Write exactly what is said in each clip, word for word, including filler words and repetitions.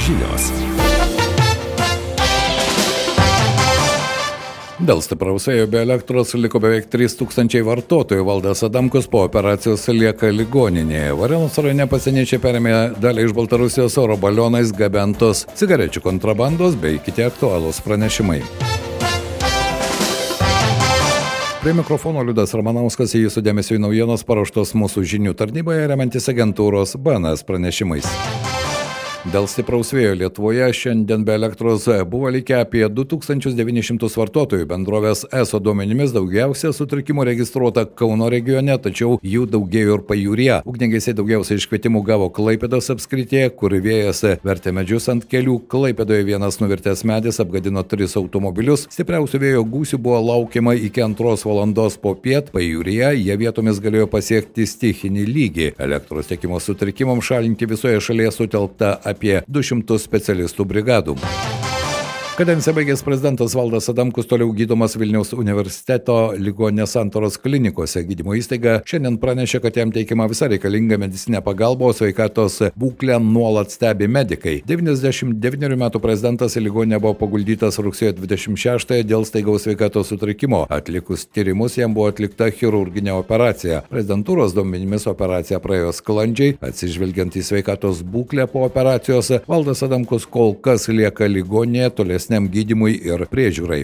žinios. Dėl stipraus vėjo be elektros liko beveik trys tūkstančiai vartotojų. Valdas Adamkus po operacijos lieka ligoninėje. Varėnos rajone pasieniečiai perėmė dalį iš Baltarusijos oro balionais gabentos cigarečių kontrabandos bei kiti aktualūs pranešimai. Prie mikrofono Liudas Ramanauskas, jūsų dėmesio į naujienos paruoštos mūsų žinių tarnyboje remiantis agentūros B N S pranešimais. Dėl stipraus vėjo Lietuvoje šiandien be elektros buvo likę apie du tūkstančius devynis šimtus vartotojų. Bendrovės ESO duomenimis daugiausia sutrikimų registruota Kauno regione, tačiau jų daugėjo ir pajūryje. Ugniagesiai daugiausia iškvietimų gavo Klaipėdos apskrityje, kur vėjas vertė medžius ant kelių. Klaipėdoje vienas nuvirtęs medis apgadino tris automobilius. Stipriausių vėjo gūsių buvo laukiama iki antros valandos popiet. Pajūryje jie vietomis galėjo pasiekti stichinį lygį. Elektros tiekimo sutrikimams šalinti visoje šalyje sutelkta apie du šimtus specialistų brigadų. Kadenciją baigęs prezidentas Valdas Adamkus toliau gydomas Vilniaus universiteto ligoninės Santaros klinikose. Gydymo įstaiga šiandien pranešė, kad jam teikiama visa reikalinga medicinė pagalba, o sveikatos būklę nuolat stebi medikai. devyniasdešimt devynerių metų prezidentas į ligoninę buvo paguldytas rugsėjo dvidešimt šeštąją dėl staigaus sveikatos sutrikimo. Atlikus tyrimus jam buvo atlikta chirurginė operacija. Prezidentūros duomenimis operacija praėjo sklandžiai. Atsižvelgiant į sveikatos būklę po operacijos, Valdas Adamkus kol kas lieka ligoninėje tolesnė gydymui ir priežiūrai.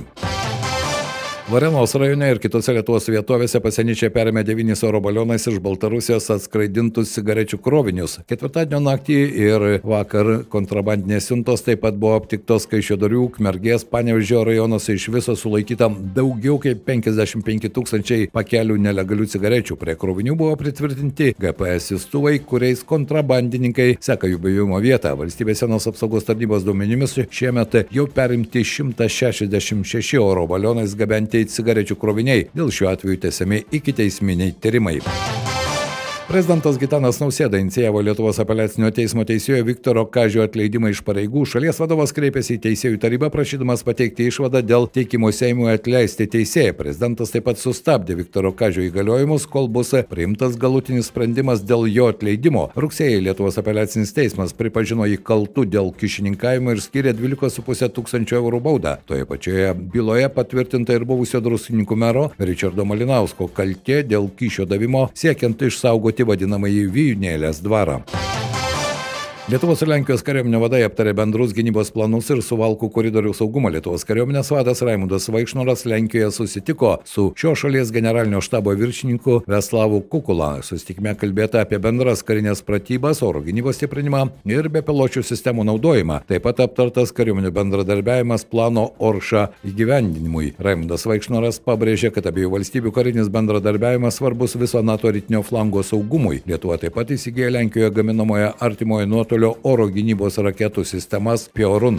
Varėnos rajone ir kitose Lietuvos vietovėse pasieniečiai perėmė devynis oro balionais iš Baltarusijos atskraidintus cigarečių krovinius. Ketvirtadienio naktį ir vakar kontrabandinės siuntos taip pat buvo aptiktos Kaišiadorių, Ukmergės, Panevėžio rajonuose. Iš viso sulaikyta daugiau kaip penkiasdešimt penki tūkstančiai pakelių nelegalių cigarečių. Prie krovinių buvo pritvirtinti G P S siųstuvai, kuriais kontrabandininkai seka jų buvimo vietą. Valstybės sienos apsaugos tarnybos duomenimis šiemet jau perimti šimtas šešiasdešimt šeši oro balionais gabenti cigarečių kroviniai. Dėl šiuo atveju tęsiami ikiteisminiai tyrimai. Prezidentas Gitanas Nausėda inicijavo Lietuvos apeliacinio teismo teisėjo Viktoro Kažio atleidimą iš pareigų. Šalies vadovas kreipėsi į teisėjų tarybą prašydamas pateikti išvadą dėl teikimo Seimui atleisti teisėją. Prezidentas taip pat sustabdė Viktoro Kažio įgaliojimus, kol bus priimtas galutinis sprendimas dėl jo atleidimo. Rugsėjį Lietuvos apeliacinis teismas pripažino jį kaltu dėl kyšininkavimo ir skyrė dvylika su puse tūkstančio eurų baudą. Toje pačioje byloje patvirtinta ir buvusio Druskininkų mero Ričardo Malinausko kaltė dėl kyšio davimo siekiant išsaugoti vadinamąjį Vijūnėlės dvarą. Lietuvos ir Lenkijos kariuomenių vadai aptarė bendrus gynybos planus ir Suvalkų koridorių saugumą. Lietuvos kariuomenės vadas Raimundas Vaikšnoras Lenkijoje susitiko su šios šalies generalinio štabo viršininku Veslavu Kukula. Susitikime kalbėta apie bendras karinės pratybas, oro gynybos stiprinimą ir bepiločių sistemų naudojimą. Taip pat aptartas kariuomenių bendradarbiavimas plano Orša įgyvendinimui. Raimundas Vaikšnoras pabrėžė, kad abiejų valstybių karinis bendradarbiavimas svarbus viso NATO rytinio flango saugumui. Lietuva taip pat įsigijo Lenkijoje gaminamoje artimojo nuotolio oro gynybos raketų sistemas Piorun.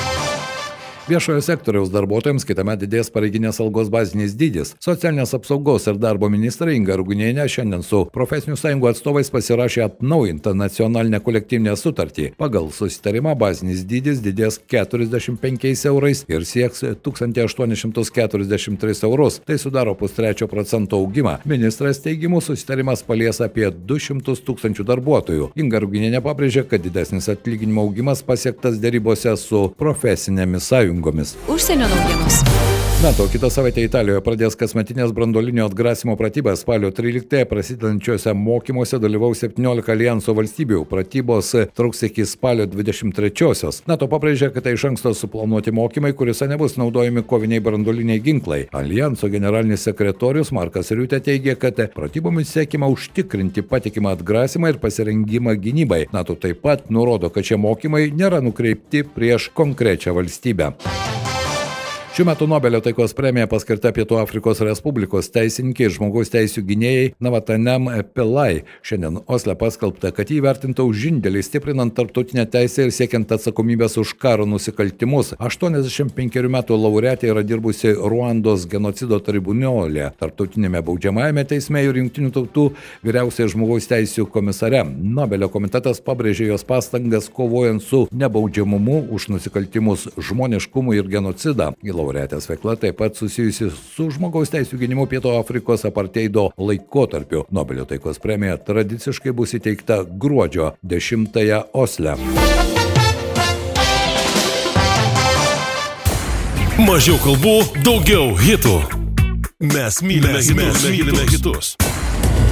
Viešojo sektoriaus darbuotojams kitąmet didės pareiginės algos bazinis dydis. Socialinės apsaugos ir darbo ministrė Inga Ruginienė šiandien su profesinių sąjungų atstovais pasirašė atnaujintą nacionalinę kolektyvinę sutartį. Pagal susitarimą bazinis dydis didės keturiasdešimt penkiais eurais ir sieks tūkstantį aštuonis šimtus keturiasdešimt tris eurus. Tai sudaro pustrečio procento augimą. Ministras teigimu susitarimas palies apie du šimtus tūkstančių darbuotojų. Inga Ruginienė pabrėžė, kad didesnis atlyginimo augimas pasiektas derybose su profesinėmis sąjungomis. Užsienio naujienos. NATO kitą savaitę Italijoje pradės kasmetinės branduolinio atgrasimo pratybas. Spalio tryliktąją prasidedančiuose mokymuose dalyvaus septyniolika alijanso valstybių. Pratybos truks iki spalio dvidešimt trečiosios. NATO pabrėžė, kad tai iš anksto suplanuoti mokymai, kuriuose nebus naudojami koviniai branduoliniai ginklai. Alijanso generalinis sekretorius Markas Riutė teigė, kad pratybomis siekima užtikrinti patikimą atgrasimą ir pasirengimą gynybai. NATO taip pat nurodo, kad šie mokymai nėra nukreipti prieš konkrečią valstybę. Šiuo metu Nobelio taikos premija paskirta Pietų Afrikos Respublikos teisininkė ir žmogaus teisių gynėjai Navatanem Pillai. Šiandien Osle paskelbta, kad jį įvertinta už indėlį stiprinant tarptautinę teisę ir siekiant atsakomybės už karo nusikaltimus. aštuoniasdešimt penkerių metų laureatė yra dirbusi Ruandos genocido tribunole, tarptautinėme baudžiamajame teisme ir Jungtinių tautų vyriausiai žmogaus teisių komisare. Nobelio komitetas pabrėžė jos pastangas kovojant su nebaudžiamumu už nusikaltimus žmoniškumui ir genocidą. Laureatės veikla taip pat susijusi su žmogaus teisių gynimu Pietų Afrikos apartheido laikotarpiu. Nobelio taikos premija tradiciškai bus įteikta gruodžio dešimtąją Osle. Mažiau kalbų, daugiau hitų. Mes mylime, mes mylime hitus.